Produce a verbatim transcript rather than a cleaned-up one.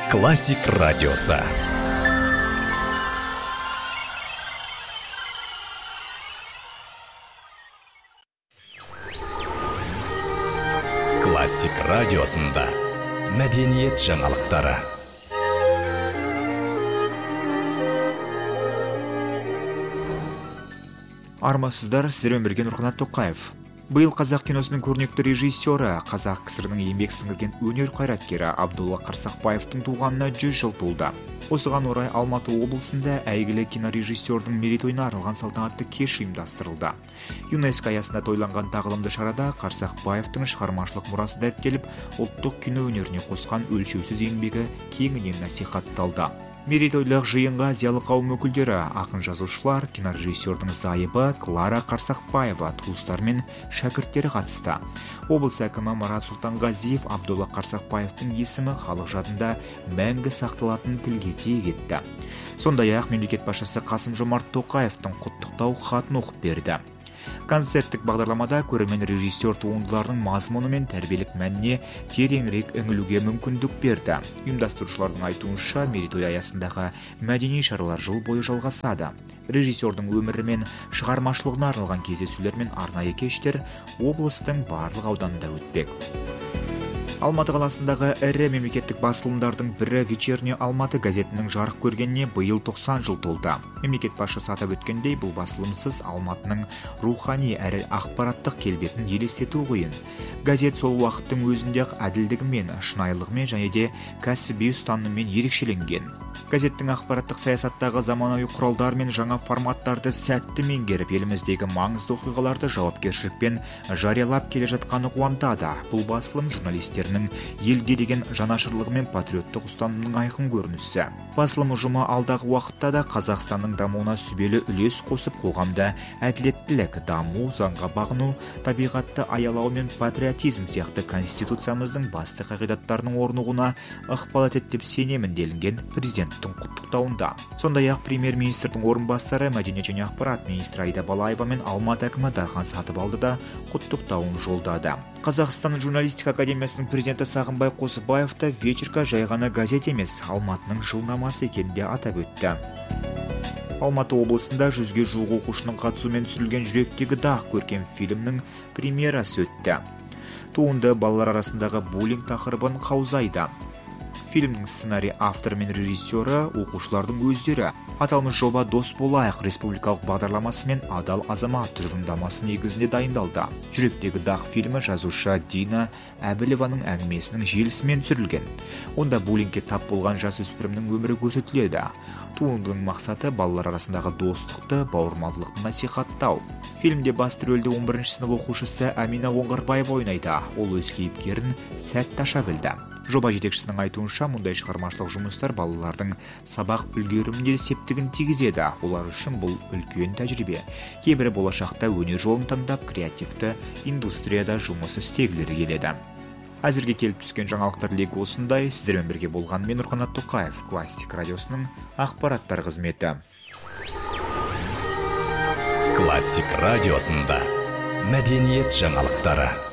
Классик радиосы. Классик радиосында мәдениет жаңалықтары. Армысыздар, сіздермен бірге Нұрқанат Тоқаев. Биыл қазақ киносының көрнекті режиссері, қазақ кср-ның еңбек сіңірген өнер қайраткері Абдулла Қарсақбаевтың туғанына жүз жыл толды. Осыған орай Алматы облысында әйгілі кинорежиссердің мерейтойына арналған салтанатты кеш ұйымдастырылды. ЮНЕСКО аясында тойланған тағылымды шарада Қарсақбаевтың шығармашылық мұрасы дәріптеліп, ұлттық кино өнеріне қосқан өлшеусіз еңбегі кеңінен насихатталды. Мерейтойлық жиынға зиялы қауым өкілдері, ақын жазушылар, кинорежиссердің зайыбы Клара Қарсақбаева, туыстары мен шәкірттері қатысты. Облыс әкімі Марат Сұлтанғазиев Абдулла Қарсақбаевтың есімі халық жадында мәңгі сақталатынын тілге тиек етті. Сондай-ақ мемлекет басшысы Қасым-Жомарт Тоқаевтың құттықтау хатын оқып берді. Концерттік бағдарламада көрермен режиссер туындыларының мазмұны мен тәрбиелік мәніне тереңірек үңілуге мүмкіндік берді. Ұйымдастырушылардың айтуынша, мерейтой аясындағы мәдени шаралар жыл бойы жалғасады. Режиссердің өмірі мен шығармашылығына арналған кездесулер мен арнайы кештер облыстың барлық ауданында өтпек. Алматы қаласындағы ірі мемлекеттік басылымдардың бірі Вечерний Алматы газетінің жарық көргеніне биыл тоқсан жыл толды. Мемлекет басшысы атап өткендей, бұл басылымсыз Алматының рухани әрі ақпараттық келбетін елестету қиын. Газет сол уақыттың өзінде-ақ әділдігімен, шынайылығымен және де кәсіби ұстаныммен ерекшеленген. Газеттің ақпараттық саясаттағы заманауи құралдар мен жаңа форматтарды сәтті меңгеріп, еліміздегі маңызды оқиғаларды жауапкершілікпен жариялап келе жатқаны қуантады. Бұл басылым журналистерінің елге деген жанашырлығы мен патриоттық ұстанымның айқын көрінісі. Басылым ұжымы алдағы уақытта да Қазақстанның дамуына сүбелі үлес қосып, қоғамда әділеттілік, даму, заңға бағыну, табиғатты аялау мен патриотизм сияқты конституциямыздың басты қағидаттарының орнығуына ықпал етеді деп сенемін делінген президенттің құттықтауында. Сондай-ақ премьер-министрдің орынбасары, мәдениет және ақпарат министрі Аида Балаева мен Алматы әкімі Дархан Сатыбалды да құттықтауын жолдады. Қазақстан журналистика академиясының президенті Сағынбай Қосыбаев та вечерка жай ғана газет емес, Алматының жылнамасы екенін атап өтті. Алматы облысында жүзге жуық оқушының қатысуымен түсірілген Жүректегі дақ көркем фильмнің премьерасы өтті. Туынды балалар арасындағы буллинг тақырыбын қаузайды. Фильмнің сценарий авторы мен режиссері оқушылардың өздері. Аталмыш жоба «Дос болайық» республикалық бағдарламасы мен «Адал азамат» тұжырымдамасы негізінде дайындалды. Жүректегі дақ фильмі жазушы Дина Әбілеваның әңгімесінің желісімен түсірілген. Онда буллингке тап болған жасөспірімнің өмірі көрсетіледі. Туындының мақсаты балалар арасындағы достықты, бауырмалдықты насихаттау. Фильмде басты рөлді он бірінші сынып оқушысы Амина Оңғарбаева ойнайды. Ол өз кейіпкерін сәтті аша білді. Жоба жетекшісінің айтуынша, мұндай шығармашылық жұмыстар балалардың сабақ үлгеріміне септігін тигізеді. Олар үшін бұл үлкен тәжірибе. Кейбірі болашақта өнер жолын таңдап, креативті индустрияда жұмыс істегілері келеді. Әзірге келіп түскен жаңалықтар легі осындай. Сіздермен бірге болған мен Нұрқанат Тоқаев, Классик радиосының ақпараттар қызметі. Классик радиосында мәдениет жаңалықтары.